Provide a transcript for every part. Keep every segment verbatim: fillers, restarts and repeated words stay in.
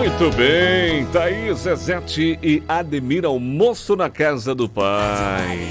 Muito bem, Thaís, Zezete e Ademir, almoço na casa do pai.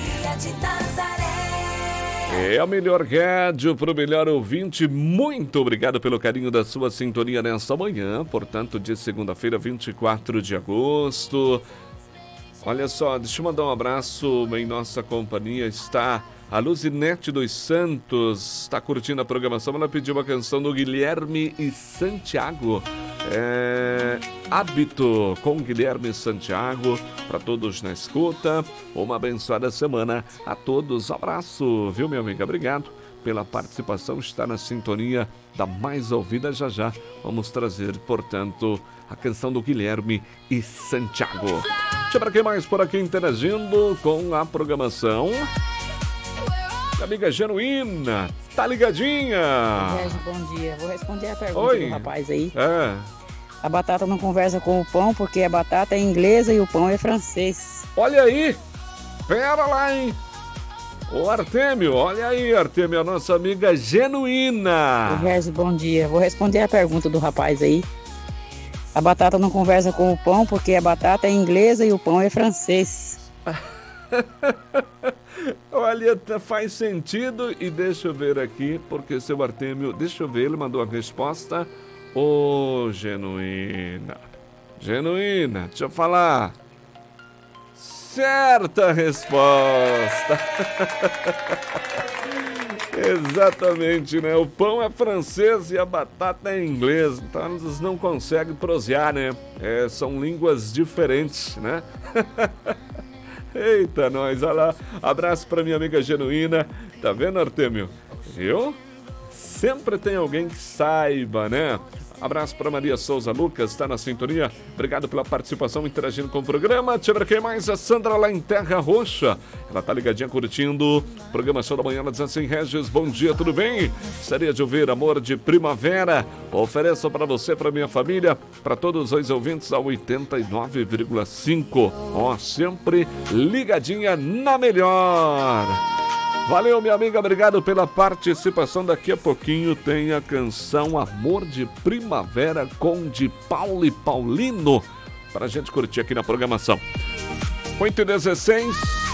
É a melhor rádio para o melhor ouvinte. Muito obrigado pelo carinho da sua sintonia nesta manhã, portanto, de segunda-feira, vinte e quatro de agosto. Olha só, deixa eu mandar um abraço. Em nossa companhia está a Luzinete dos Santos, está curtindo a programação. Ela pediu uma canção do Guilherme e Santiago. É, Hábito com Guilherme Santiago, para todos na escuta. Uma abençoada semana a todos. Abraço, viu, minha amiga? Obrigado pela participação. Está na sintonia da mais ouvida. Já já vamos trazer, portanto, a canção do Guilherme e Santiago. Deixa para quem mais por aqui interagindo com a programação. Amiga Genuína, tá ligadinha? Sérgio, bom dia. Vou responder a pergunta Oi. do rapaz aí. É. A batata não conversa com o pão porque a batata é inglesa e o pão é francês. Olha aí, pera lá, hein? Ô Artêmio, olha aí, Artêmio, a nossa amiga Genuína. Sérgio, bom dia. Vou responder a pergunta do rapaz aí. A batata não conversa com o pão porque a batata é inglesa e o pão é francês. Olha, faz sentido. E deixa eu ver aqui, porque seu Artêmio, deixa eu ver, ele mandou a resposta. Ô, oh, Genuína, Genuína, deixa eu falar. Certa resposta. Exatamente, né? O pão é francês e a batata é inglesa. Então eles não conseguem prosear, né? É, são línguas diferentes, né? Eita, nós, olha lá. Abraço pra minha amiga Genuína. Tá vendo, Artêmio? Viu? Sempre tem alguém que saiba, né? Abraço para Maria Souza Lucas, está na sintonia. Obrigado pela participação, interagindo com o programa. Deixa eu ver quem mais, a Sandra lá em Terra Roxa. Ela tá ligadinha curtindo. Programação da manhã, ela diz assim: Regis, bom dia, tudo bem? Gostaria de ouvir Amor de Primavera. Ofereço para você, para minha família, para todos os ouvintes da oitenta e nove vírgula cinco. Ó, sempre ligadinha na melhor. Valeu, minha amiga, obrigado pela participação. Daqui a pouquinho tem a canção Amor de Primavera com de Paulo e Paulino, para a gente curtir aqui na programação. oito e dezesseis.